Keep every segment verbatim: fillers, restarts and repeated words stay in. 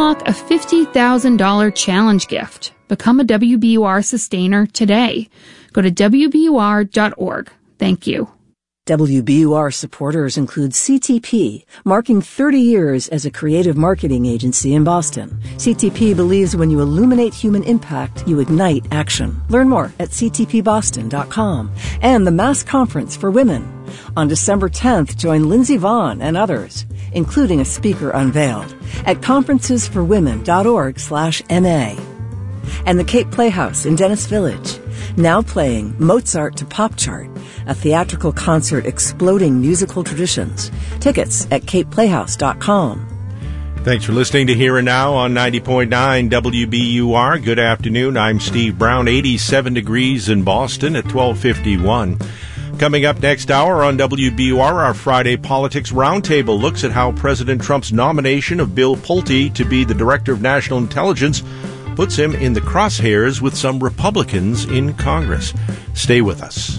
unlock a fifty thousand dollars challenge gift. Become a W B U R sustainer today. Go to W B U R dot org. Thank you. W B U R supporters include C T P, marking thirty years as a creative marketing agency in Boston. C T P believes when you illuminate human impact, you ignite action. Learn more at C T P Boston dot com. And the Mass Conference for Women. On December tenth, join Lindsey Vonn and others, including a speaker unveiled, at conferences for women dot org slash M A. And the Cape Playhouse in Dennis Village, now playing Mozart to Pop Chart, a theatrical concert exploding musical traditions. Tickets at cape playhouse dot com. Thanks for listening to Here and Now on ninety point nine W B U R. Good afternoon. I'm Steve Brown. eighty-seven degrees in Boston at twelve fifty-one. Coming up next hour on W B U R, our Friday Politics Roundtable looks at how President Trump's nomination of Bill Pulte to be the Director of National Intelligence puts him in the crosshairs with some Republicans in Congress. Stay with us.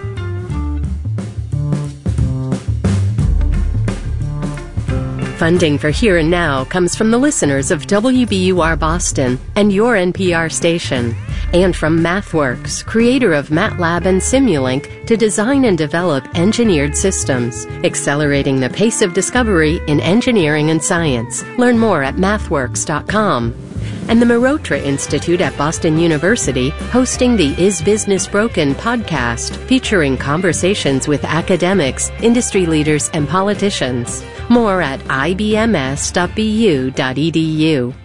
Funding for Here and Now comes from the listeners of W B U R Boston and your N P R station, and from MathWorks, creator of MATLAB and Simulink, to design and develop engineered systems, accelerating the pace of discovery in engineering and science. Learn more at mathworks dot com. And the Marotra Institute at Boston University, hosting the Is Business Broken podcast, featuring conversations with academics, industry leaders, and politicians. More at I B M S dot B U dot E D U.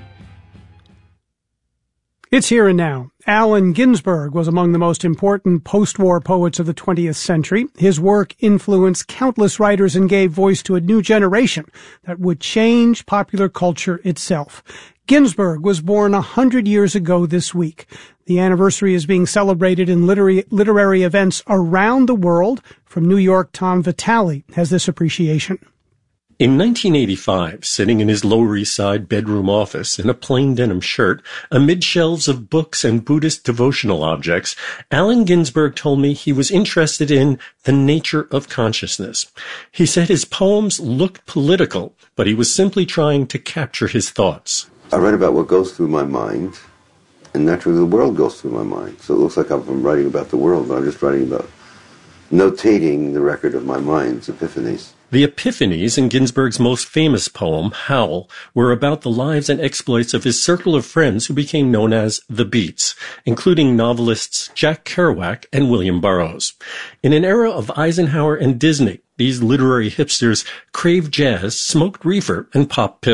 It's Here and Now. Allen Ginsberg was among the most important post-war poets of the twentieth century. His work influenced countless writers and gave voice to a new generation that would change popular culture itself. Ginsberg was born a hundred years ago this week. The anniversary is being celebrated in literary, literary events around the world. From New York, Tom Vitale has this appreciation. In nineteen eighty-five, sitting in his Lower East Side bedroom office in a plain denim shirt, amid shelves of books and Buddhist devotional objects, Allen Ginsberg told me he was interested in the nature of consciousness. He said his poems looked political, but he was simply trying to capture his thoughts. I write about what goes through my mind, and naturally the world goes through my mind. So it looks like I'm writing about the world, but I'm just writing about notating the record of my mind's epiphanies. The epiphanies in Ginsberg's most famous poem, Howl, were about the lives and exploits of his circle of friends who became known as the Beats, including novelists Jack Kerouac and William Burroughs. In an era of Eisenhower and Disney, these literary hipsters craved jazz, smoked reefer, and popped pills.